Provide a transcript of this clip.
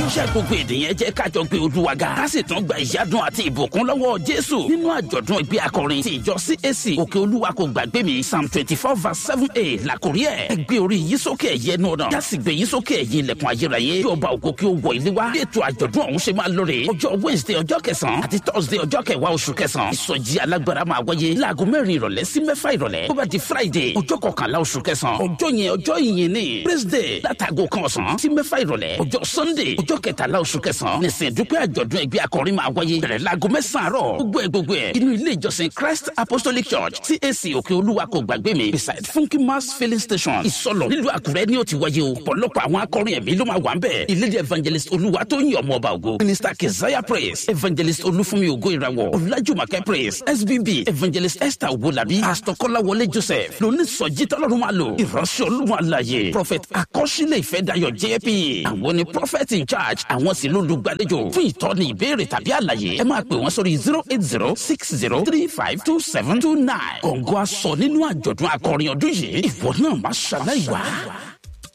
ṣé gbogbo ènìyàn jẹ́ kájọ gbé Olúwa ga ká sì tún gba ìyádùn àti ìbùkún lọ́wọ́ Jésù nínú àjọ̀dún ìgbé akọrin ti ìjọ CAC òkè Olúwa kò gbàgbé mi Psalm 24:7a làkórí ẹ̀. ẹ gbé orí yín sókè ẹ̀yẹ ẹnu ọ̀nà, yá sì gbé yín sókè ẹ̀yin ilẹ̀kùn ayérayé, kí ọba ògo kí ó wọ ilé wa. bí ètò àjọ̀dún ọ̀hún ṣe máa lóore ọjọ́ Wednesday ọjọ́ kẹsàn-án àti Thursday ọjọ́ kẹwàá oṣù kẹsàn-án. ìsọjí alágbára máa wáyé láago 4 ìrọ̀lẹ́ sí 6 ìrọ̀lẹ́. tó bá di Friday ọjọ́ 11 oṣù kẹsàn-án, ọjọ́ yẹn ọjọ́ ìyìn ni Praise Day látago 1 ọ̀sán sí 6 ìrọ̀lẹ́. ọjọ́ Sunday ọjọ́ 13 oṣù kẹsàn-án nìsín dúpẹ́ àjọ̀dún ẹgbẹ́ akọrin máa wáyé bẹ̀rẹ̀ láago 9 àárọ̀. gbogbo ẹ̀ inú ilé ìjọsìn Christ Apostolic Church CAC òkè Olúwa kò gbàgbé mi beside Funky Mass filling station Ìsọlọ̀ nílùú Àkúrẹ́ ni ó ti wáyé o. ọ̀pọ̀lọpọ̀ àwọn akọrin ẹ̀mí ló máa wà ń bẹ̀. ìlédè evangelist Olúwatóyìn ọmọ ọba ògo, Minister Keziah Praise, evangelist Olúfúnmi ògo ìràwọ̀, Ọlájùmọ̀kẹ́ Praise, SBB, evangelist Esther Owólabí, Pastor Kọ́láwọlé Joseph lóní sọjí tọ́lọ́run máa lò. ìránṣẹ́ Olúwa alààyè Prophet Akọ́ṣílẹ̀ Ìfẹ́dayọ̀ JP, àwọn ni prophet in charge, àwọn sì lólùgbàlejò. fún ìtọ́ni ìbéèrè tàbí àlàyé ẹ máa pè wọ́n sórí 08060352729. kọ̀ǹgọ́ aṣọ nínú àjọ̀dún akọrin ọdún yìí ìwọ náà má ṣàlàyé wá.